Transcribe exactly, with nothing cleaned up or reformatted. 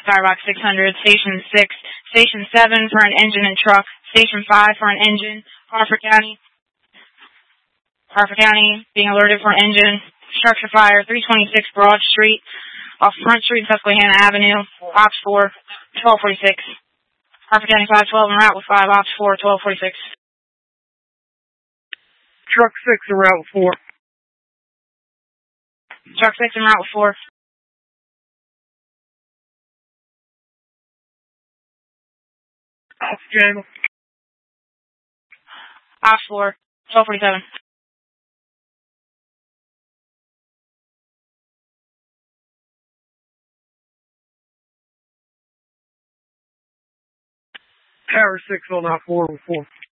Firebox six hundred, Station six, Station seven for an engine and truck, Station five for an engine, Harford County, Harford County being alerted for an engine, structure fire, three twenty-six Broad Street, off Front Street, Susquehanna Avenue, Ops four, twelve forty-six. Harford County five twelve en route with five, Ops four, twelve forty-six. Truck six en route with four. Truck six en route with four. Ops channel. Ops four, twelve forty-seven. Tower six on I four with four.